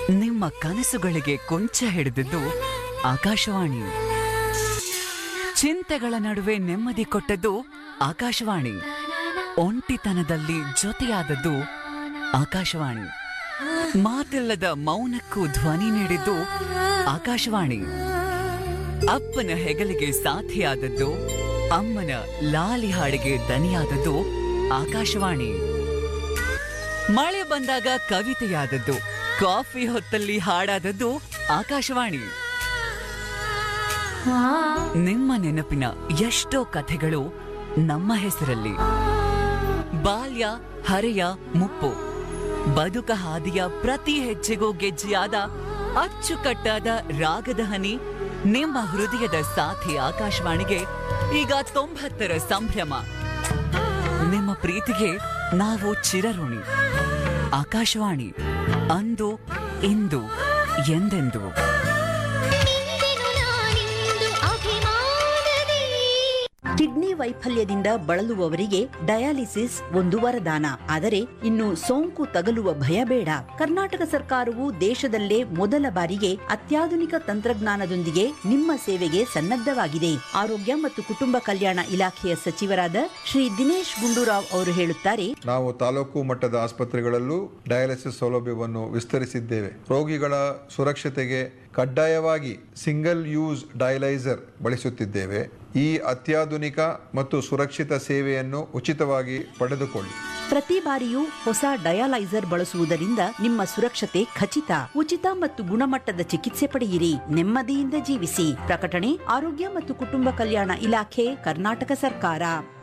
ನಿಮ್ಮ ಕನಸುಗಳಿಗೆ ಕೊಂಚ ಹಿಡಿದಿದ್ದು ಆಕಾಶವಾಣಿ. ಚಿಂತೆಗಳ ನಡುವೆ ನೆಮ್ಮದಿ ಕೊಟ್ಟದ್ದು ಆಕಾಶವಾಣಿ. ಒಂಟಿತನದಲ್ಲಿ ಜೊತೆಯಾದದ್ದು ಆಕಾಶವಾಣಿ. ಮಾತಿಲ್ಲದ ಮೌನಕ್ಕೂ ಧ್ವನಿ ನೀಡಿದ್ದು ಆಕಾಶವಾಣಿ. ಅಪ್ಪನ ಹೆಗಲಿಗೆ ಸಾಥಿಯಾದದ್ದು, ಅಮ್ಮನ ಲಾಲಿ ಹಾಡಿಗೆ ದನಿಯಾದದ್ದು ಆಕಾಶವಾಣಿ. ಮಳೆ ಬಂದಾಗ ಕವಿತೆಯಾದದ್ದು, ಕಾಫಿ ಹೊತ್ತಲ್ಲಿ ಹಾಡಾದದ್ದು ಆಕಾಶವಾಣಿ. ನಿಮ್ಮ ನೆನಪಿನ ಎಷ್ಟೋ ಕಥೆಗಳು ನಮ್ಮ ಹೆಸರಲ್ಲಿ. ಬಾಲ್ಯ, ಹರೆಯ, ಮುಪ್ಪು, ಬದುಕ ಹಾದಿಯ ಪ್ರತಿ ಹೆಜ್ಜೆಗೂ ಗೆಜ್ಜೆಯಾದ ಅಚ್ಚುಕಟ್ಟಾದ ರಾಗದ ಹನಿ ನಿಮ್ಮ ಹೃದಯದ ಸಾಥಿ ಆಕಾಶವಾಣಿಗೆ ಈಗ 90ರ ಸಂಭ್ರಮ. ನಿಮ್ಮ ಪ್ರೀತಿಗೆ ನಾವು ಚಿರಋಣಿ. ಆಕಾಶವಾಣಿ ಅಂದು, ಇಂದು, ಎಂದೆಂದು. ಕಿಡ್ನಿ ವೈಫಲ್ಯದಿಂದ ಬಳಲುವವರಿಗೆ ಡಯಾಲಿಸಿಸ್ ಒಂದು ವರದಾನ. ಆದರೆ ಇನ್ನು ಸೋಂಕು ತಗಲುವ ಭಯ ಬೇಡ. ಕರ್ನಾಟಕ ಸರ್ಕಾರವು ದೇಶದಲ್ಲೇ ಮೊದಲ ಬಾರಿಗೆ ಅತ್ಯಾಧುನಿಕ ತಂತ್ರಜ್ಞಾನದೊಂದಿಗೆ ನಿಮ್ಮ ಸೇವೆಗೆ ಸನ್ನದ್ಧವಾಗಿದೆ. ಆರೋಗ್ಯ ಮತ್ತು ಕುಟುಂಬ ಕಲ್ಯಾಣ ಇಲಾಖೆಯ ಸಚಿವರಾದ ಶ್ರೀ ದಿನೇಶ್ ಗುಂಡೂರಾವ್ ಅವರು ಹೇಳುತ್ತಾರೆ, ನಾವು ತಾಲೂಕು ಮಟ್ಟದ ಆಸ್ಪತ್ರೆಗಳಲ್ಲೂ ಡಯಾಲಿಸಿಸ್ ಸೌಲಭ್ಯವನ್ನು ವಿಸ್ತರಿಸಿದ್ದೇವೆ. ರೋಗಿಗಳ ಸುರಕ್ಷತೆಗೆ ಕಡ್ಡಾಯವಾಗಿ ಸಿಂಗಲ್ ಯೂಸ್ ಡಯಲೈಸರ್ ಬಳಸುತ್ತಿದ್ದೇವೆ. ಈ ಅತ್ಯಾಧುನಿಕ ಮತ್ತು ಸುರಕ್ಷಿತ ಸೇವೆಯನ್ನು ಉಚಿತವಾಗಿ ಪಡೆದುಕೊಳ್ಳಿ. ಪ್ರತಿ ಬಾರಿಯೂ ಹೊಸ ಡಯಾಲೈಸರ್ ಬಳಸುವುದರಿಂದ ನಿಮ್ಮ ಸುರಕ್ಷತೆ ಖಚಿತ. ಉಚಿತ ಮತ್ತು ಗುಣಮಟ್ಟದ ಚಿಕಿತ್ಸೆ ಪಡೆಯಿರಿ. ನೆಮ್ಮದಿಯಿಂದ ಜೀವಿಸಿ. ಪ್ರಕಟಣೆ ಆರೋಗ್ಯ ಮತ್ತು ಕುಟುಂಬ ಕಲ್ಯಾಣ ಇಲಾಖೆ, ಕರ್ನಾಟಕ ಸರ್ಕಾರ.